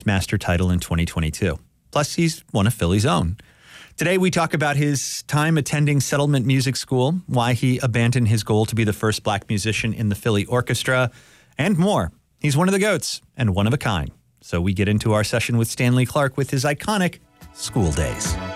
master title in 2022. Plus, he's one of Philly's own. Today, we talk about his time attending Settlement Music School, why he abandoned his goal to be the first black musician in the Philly Orchestra, and more. He's one of the GOATs and one of a kind. So we get into our session with Stanley Clarke with his iconic School Days.